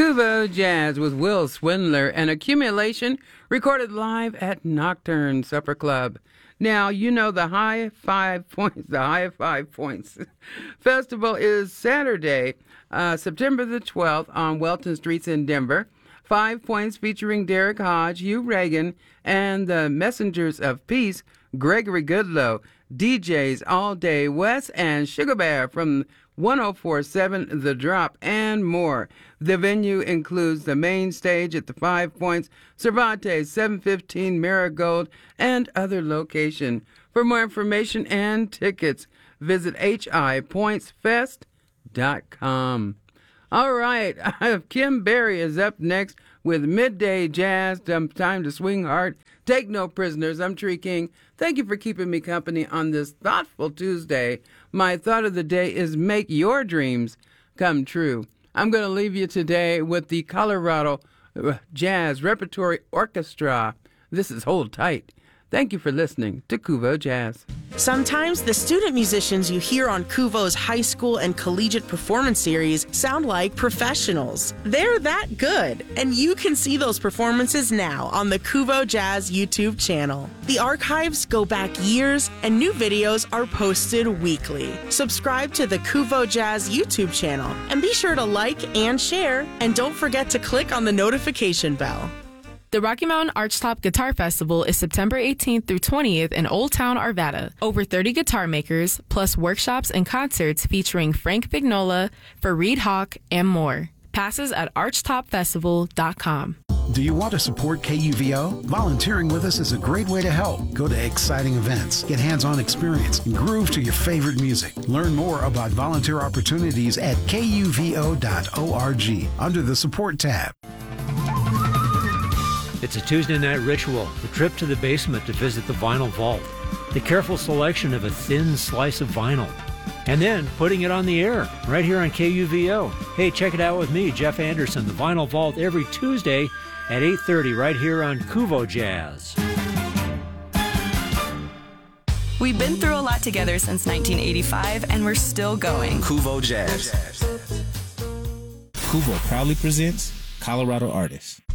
Kuvo Jazz with Will Swindler and Accumulation, recorded live at Nocturne Supper Club. Now, you know the High 5 Points Festival is Saturday, September the 12th on Welton Streets in Denver. 5 Points featuring Derek Hodge, Hugh Reagan, and the Messengers of Peace, Gregory Goodlow, DJs All Day West, and Sugar Bear from 104.7 The Drop, and more. The venue includes the main stage at the 5 Points, Cervantes, 715 Marigold, and other location. For more information and tickets, visit hipointsfest.com. All right, Kim Berry is up next with Midday Jazz, Time to Swing Hard. Take no prisoners. I'm Tree King. Thank you for keeping me company on this thoughtful Tuesday. My thought of the day is make your dreams come true. I'm going to leave you today with the Colorado Jazz Repertory Orchestra. This is Hold Tight. Thank you for listening to Kuvo Jazz. Sometimes the student musicians you hear on Kuvo's high school and collegiate performance series sound like professionals. They're that good, and you can see those performances now on the Kuvo Jazz YouTube channel. The archives go back years, and new videos are posted weekly. Subscribe to the Kuvo Jazz YouTube channel, and be sure to like and share, and don't forget to click on the notification bell. The Rocky Mountain Archtop Guitar Festival is September 18th through 20th in Old Town, Arvada. Over 30 guitar makers, plus workshops and concerts featuring Frank Vignola, Fareed Hawk, and more. Passes at archtopfestival.com. Do you want to support KUVO? Volunteering with us is a great way to help. Go to exciting events, get hands-on experience, and groove to your favorite music. Learn more about volunteer opportunities at kuvo.org under the Support tab. It's a Tuesday night ritual, the trip to the basement to visit the vinyl vault, the careful selection of a thin slice of vinyl, and then putting it on the air right here on KUVO. Hey, check it out with me, Jeff Anderson, the Vinyl Vault, every Tuesday at 8:30 right here on Kuvo Jazz. We've been through a lot together since 1985, and we're still going. Kuvo Jazz. Kuvo proudly presents Colorado Artists.